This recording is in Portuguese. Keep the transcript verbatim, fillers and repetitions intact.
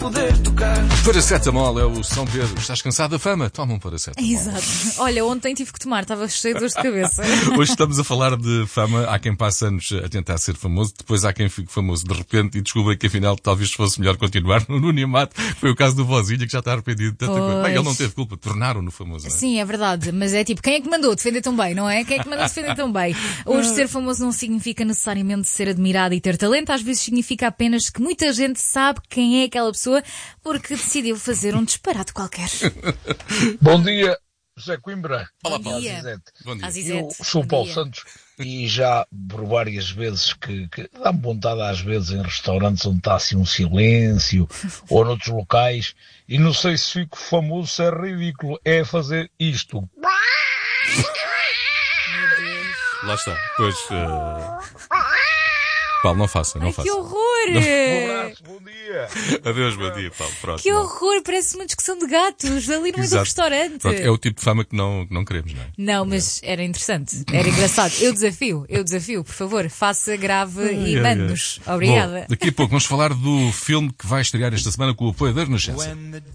poder tocar. Paracetamol é o São Pedro. Estás cansado da fama? Toma um paracetamol. Exato. Olha, ontem tive que tomar, estava cheio de dores de cabeça. Hoje estamos a falar de fama. Há quem passe anos a tentar ser famoso, depois há quem fique famoso de repente e descubra que afinal talvez fosse melhor continuar no anonimato. Foi o caso do Vozinha, que já está arrependido de tanta Pois. coisa. Bem, ele não teve culpa, tornaram-no famoso, não é? Sim, é verdade, mas é tipo, quem é que mandou defender tão bem, não é? Quem é que mandou defender tão bem? Hoje ser famoso não significa necessariamente ser admirado e ter talento, às vezes significa apenas que muita gente sabe quem é aquela pessoa porque decidiu fazer um disparate qualquer. Bom dia, José Coimbra. Olá, Bom Paulo. dia. Zizete. Bom dia. À Zizete. Eu sou o Bom Paulo dia. Santos e já por várias vezes que, que dá-me vontade às vezes em restaurantes onde está assim um silêncio ou noutros locais e não sei se fico famoso, se é ridículo, é fazer isto. Lá está. Pois, uh... Paulo, não faça, não Ai, faça. que horror! Um abraço, bom dia. Adeus, bom dia, Paulo. Próximo. Que horror! Parece uma discussão de gatos ali no meio do Exato. restaurante. Pronto, é o tipo de fama que não, que não queremos, não é? Não, mas era interessante, era engraçado. Eu desafio, eu desafio, por favor, faça grave e Ai, ai, mande-nos. ai. Obrigada. Bom, daqui a pouco vamos falar do filme que vai estrear esta semana com o apoio da Renascença.